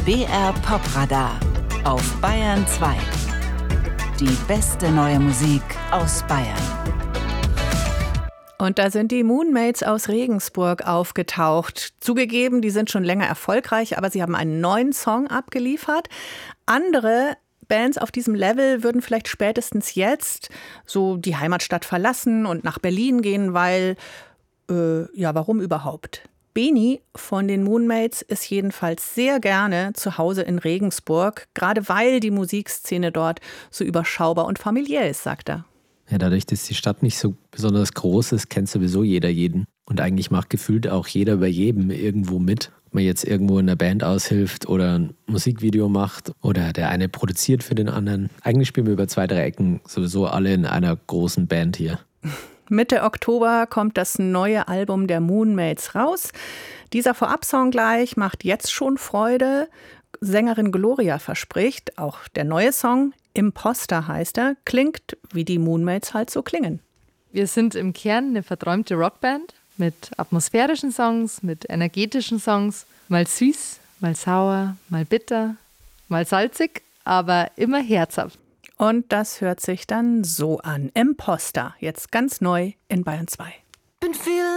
BR Popradar auf Bayern 2. Die beste neue Musik aus Bayern. Und da sind die Moonmates aus Regensburg aufgetaucht. Zugegeben, die sind schon länger erfolgreich, aber sie haben einen neuen Song abgeliefert. Andere Bands auf diesem Level würden vielleicht spätestens jetzt so die Heimatstadt verlassen und nach Berlin gehen, weil, warum überhaupt? Beni von den Moonmates ist jedenfalls sehr gerne zu Hause in Regensburg, gerade weil die Musikszene dort so überschaubar und familiär ist, sagt er. Ja, dadurch, dass die Stadt nicht so besonders groß ist, kennt sowieso jeder jeden. Und eigentlich macht gefühlt auch jeder bei jedem irgendwo mit. Ob man jetzt irgendwo in der Band aushilft oder ein Musikvideo macht oder der eine produziert für den anderen. Eigentlich spielen wir über 2, 3 Ecken sowieso alle in einer großen Band hier. Mitte Oktober kommt das neue Album der Moonmates raus. Dieser Vorabsong gleich macht jetzt schon Freude. Sängerin Gloria verspricht, auch der neue Song, Imposter heißt er, klingt, wie die Moonmates halt so klingen. Wir sind im Kern eine verträumte Rockband mit atmosphärischen Songs, mit energetischen Songs. Mal süß, mal sauer, mal bitter, mal salzig, aber immer herzhaft. Und das hört sich dann so an. Imposter, jetzt ganz neu in Bayern 2. Bin viel